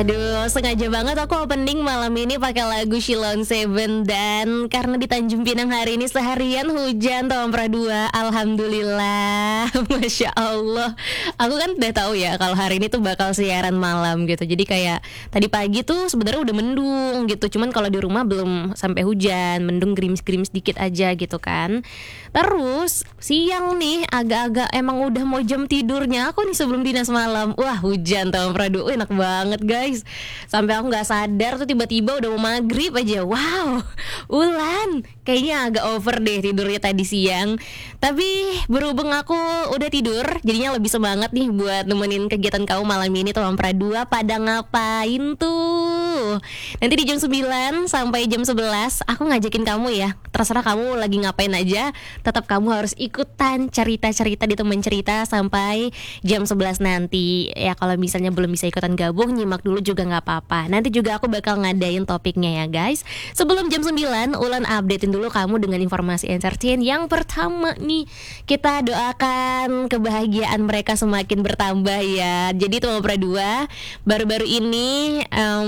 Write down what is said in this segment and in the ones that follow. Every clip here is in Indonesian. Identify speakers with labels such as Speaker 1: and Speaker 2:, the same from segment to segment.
Speaker 1: Aduh, sengaja banget aku opening malam ini pakai lagu Sheila on 7 dan karena di Tanjung Pinang hari ini seharian hujan tuh Ampera 2. Alhamdulillah. Masya Allah. Aku kan udah tahu ya kalau hari ini tuh bakal siaran malam gitu. Jadi kayak tadi pagi tuh sebenarnya udah mendung gitu. Cuman kalau di rumah belum sampai hujan, mendung gerimis-gerimis dikit aja gitu kan. Terus siang nih agak-agak emang udah mau jam tidurnya aku nih sebelum dinas malam. Wah, hujan tuh Ampera 2. Enak banget guys. Sampai aku nggak sadar tuh tiba-tiba udah mau maghrib aja. Wow, Ulan kayaknya agak over deh tidurnya tadi siang. Tapi berhubung aku udah tidur, jadinya lebih semangat nih buat nemenin kegiatan kamu malam ini tuh Ampera 2. Pada ngapain tuh? Nanti di jam 9 sampai jam 11 aku ngajakin kamu ya. Terserah kamu lagi ngapain aja, tetap kamu harus ikutan cerita-cerita di teman cerita sampai jam 11 nanti. Ya kalau misalnya belum bisa ikutan gabung, nyimak dulu juga gak apa-apa. Nanti juga aku bakal ngadain topiknya ya guys. Sebelum jam 9, Ulan updatein dulu kamu dengan informasi entertain. Yang pertama nih, kita doakan kebahagiaan mereka semakin bertambah ya. Jadi tuh Ampera 2, baru-baru ini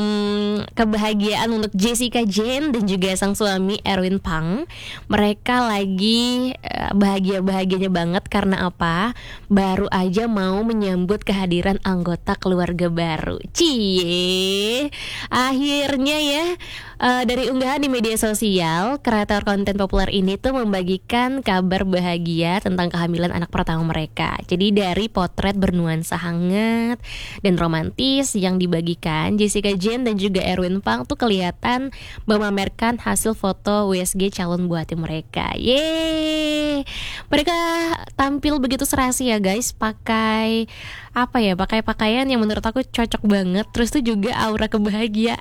Speaker 1: kebahagiaan untuk Jessica Jane dan juga sang suami Erwin Pang. Mereka lagi bahagia-bahagianya banget karena apa? Baru aja mau menyambut kehadiran anggota keluarga baru. Cie, akhirnya ya. Dari unggahan di media sosial, kreator konten populer ini tuh membagikan kabar bahagia tentang kehamilan anak pertama mereka. Jadi dari potret bernuansa hangat dan romantis yang dibagikan, Jessica Jane dan juga Erwin Pang tuh kelihatan memamerkan hasil foto WSG calon buati mereka. Yeay, mereka tampil begitu serasi ya guys, pakai apa ya, pakai pakaian yang menurut aku cocok banget. Terus tuh juga aura kebahagiaan